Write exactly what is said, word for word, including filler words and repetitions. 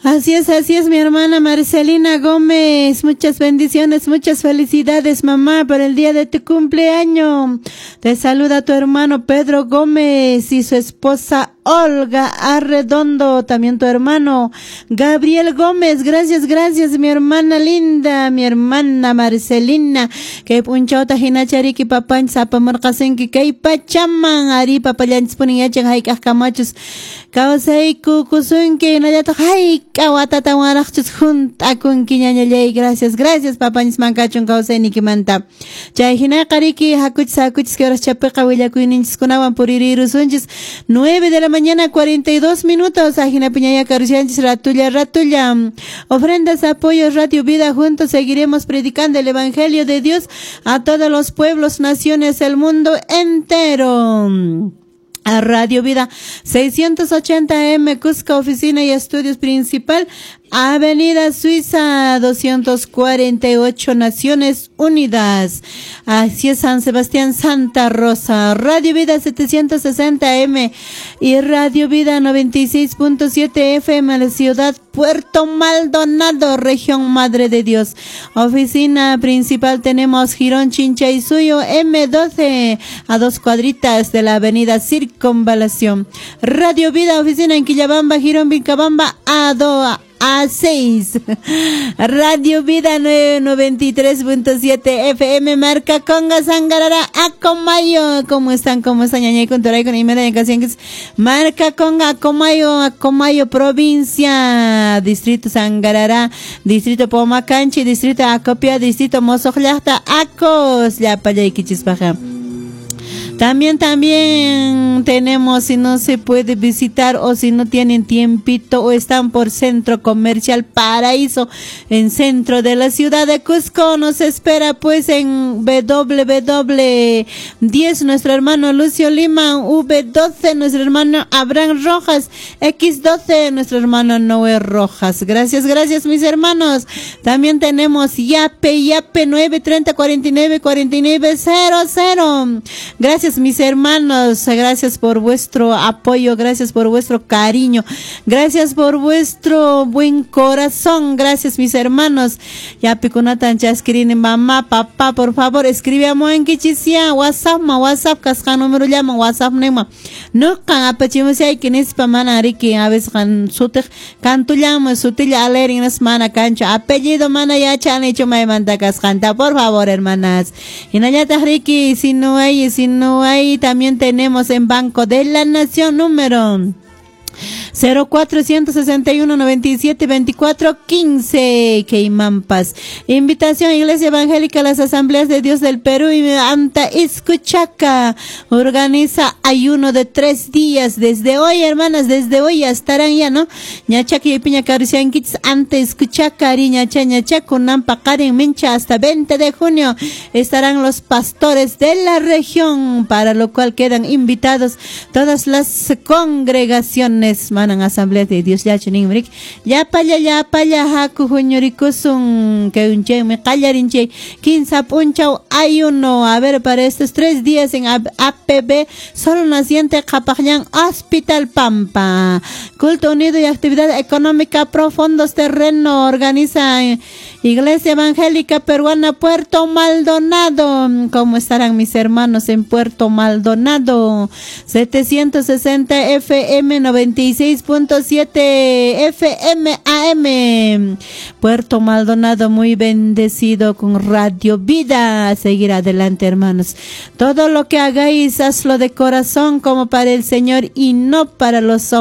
Así es, así es, mi hermana Marcelina Gómez. Muchas bendiciones, muchas felicidades, mamá, por el día de tu cumpleaños. Te saluda tu hermano Pedro Gómez y su esposa Olga Arredondo, también tu hermano Gabriel Gómez. Gracias, gracias, mi hermana linda, mi hermana Marcelina. Que punchauta hinachariki papan sapa marcasenki kay pachaman ari papallanchis puninyachen haykaj kamachus. Kausay kukusunki nayata hayka watata warachus juntakunki ñañallay. Gracias, gracias, papañis mankachun kausay nikimanta. Chay hinakariki hakuchis hakuchis que horas chapeqa willakuyninchis kunawan puririrusunchis. nueve de la mañana, cuarenta y dos minutos. Ajina Piñaya Carusianchis, Ratulla, Ratulla. Ofrendas, apoyos, Radio Vida. Juntos seguiremos predicando el Evangelio de Dios a todos los pueblos, naciones, el mundo entero. A Radio Vida seiscientos ochenta M, Cusco, oficina y estudios principal, Avenida Suiza doscientos cuarenta y ocho, Naciones Unidas. Así es, San Sebastián, Santa Rosa. Radio Vida setecientos sesenta M y Radio Vida noventa y seis punto siete F M, la ciudad Puerto Maldonado, región Madre de Dios. Oficina principal tenemos Girón, Chincha y Suyo, M doce, a dos cuadritas de la avenida Circunvalación. Radio Vida, oficina en Quillabamba, Girón, Vilcabamba, A dos. A seis. Radio Vida noventa y tres punto siete F M, Marca Conga, Sangarara, Acomayo. ¿Cómo están? ¿Cómo están? Ñañay con Toray con Imera en Casienques. Marca Conga, Acomayo, Acomayo, provincia, distrito Sangarara, distrito Pomacanchi, distrito Acopia, distrito Mozojllacta, Acos, ya para Quichispajá. También, también tenemos, si no se puede visitar o si no tienen tiempito o están por Centro Comercial Paraíso, en centro de la ciudad de Cusco, nos espera pues en W W diez, nuestro hermano Lucio Lima, V doce, nuestro hermano Abraham Rojas, X doce, nuestro hermano Noé Rojas. Gracias, gracias, mis hermanos. También tenemos Yape, Yape nueve treinta cuarenta y nueve cuarenta y nueve cero cero. Gracias, mis hermanos, gracias por vuestro apoyo, gracias por vuestro cariño, gracias por vuestro buen corazón, gracias, mis hermanos. Ya pikunatan chaskirin, mamá, papá, por favor, escribamos en Kichisia, WhatsApp, ma WhatsApp, casca número llama, WhatsApp nema. No can apachimos hay quien es pamana riki, a veces can sutil, cantulamos, sutil aler en las mana cancha, apellido mana ya chan hecho me manda cascanta, por favor, hermanas. Y nayata riki, si no hay, si no hay, también tenemos en Banco de la Nación número cero cuatro sesenta y uno noventa y siete veinticuatro quince, Queimampas. Invitación a Iglesia Evangélica a las Asambleas de Dios del Perú y Anta Iscuchaca. Organiza ayuno de tres días. Desde hoy, hermanas, desde hoy ya estarán ya, ¿no? Ñachaki y Piña Carusian Kits Anta Iscuchaca, Ariñacha, Ñachaco, Nampa, Karen, Mincha, hasta veinte de junio estarán los pastores de la región, para lo cual quedan invitados todas las congregaciones. Manan Asamblea de Dios ya chinimrik ya paya ya paya haku huñurikusun que unche me callarinche quinza punchau ayuno. A ver, para estos tres días en A P B Solo Naciente Capajñán Hospital Pampa, culto unido y actividad económica pro fondos terreno, organiza Iglesia Evangélica Peruana Puerto Maldonado. ¿Cómo estarán mis hermanos en Puerto Maldonado? setecientos sesenta F M, noventa y seis punto siete F M A M. Puerto Maldonado muy bendecido con Radio Vida. A seguir adelante, hermanos. Todo lo que hagáis, hazlo de corazón como para el Señor y no para los hombres.